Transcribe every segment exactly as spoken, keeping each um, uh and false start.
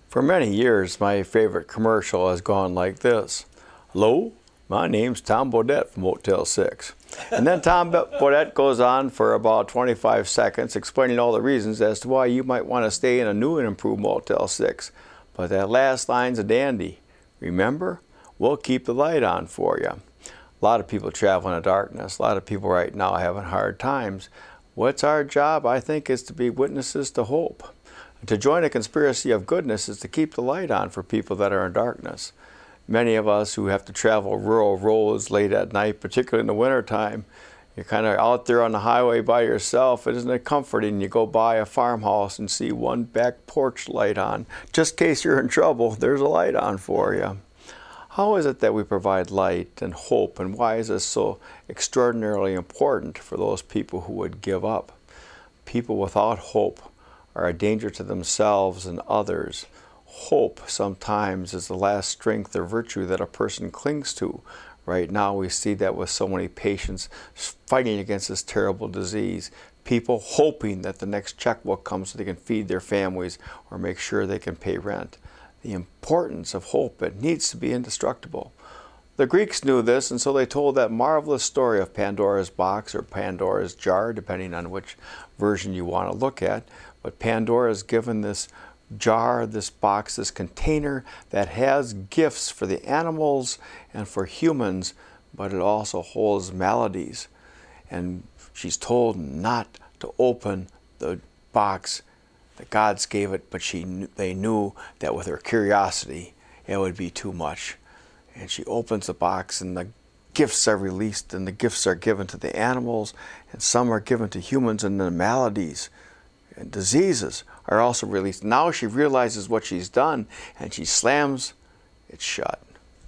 For many years, my favorite commercial has gone like this. Hello, my name's Tom Bodett from Motel six. And then Tom Bodett goes on for about twenty-five seconds explaining all the reasons as to why you might want to stay in a new and improved Motel six. But that last line's a dandy. Remember, we'll keep the light on for you. A lot of people travel in the darkness. A lot of people right now are having hard times. What's our job? I think is to be witnesses to hope. To join a conspiracy of goodness is to keep the light on for people that are in darkness. Many of us who have to travel rural roads late at night, particularly in the wintertime, you're kind of out there on the highway by yourself. Isn't it comforting? You go by a farmhouse and see one back porch light on. Just in case you're in trouble, there's a light on for you. How is it that we provide light and hope, and why is this so extraordinarily important for those people who would give up? People without hope are a danger to themselves and others. Hope sometimes is the last strength or virtue that a person clings to. Right now we see that with so many patients fighting against this terrible disease. People hoping that the next checkbook comes so they can feed their families or make sure they can pay rent. The importance of hope, it needs to be indestructible. The Greeks knew this, and so they told that marvelous story of Pandora's box or Pandora's jar, depending on which version you want to look at. But Pandora is given this jar, this box, this container that has gifts for the animals and for humans, but it also holds maladies. And she's told not to open the box. The gods gave it, but she knew, they knew that with her curiosity, it would be too much. And she opens the box, and the gifts are released, and the gifts are given to the animals, and some are given to humans, and the maladies and diseases are also released. Now she realizes what she's done, and she slams it shut.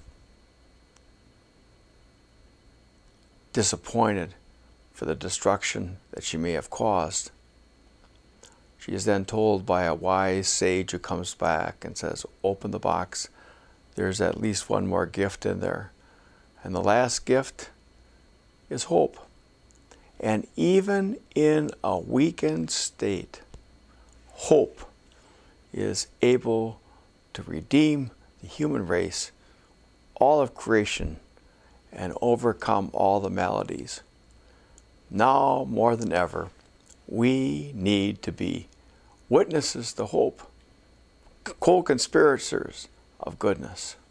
Disappointed for the destruction that she may have caused. She is then told by a wise sage who comes back and says, open the box. There's at least one more gift in there. And the last gift is hope. And even in a weakened state, hope is able to redeem the human race, all of creation, and overcome all the maladies. Now more than ever, we need to be witnesses to hope, co-conspirators of goodness.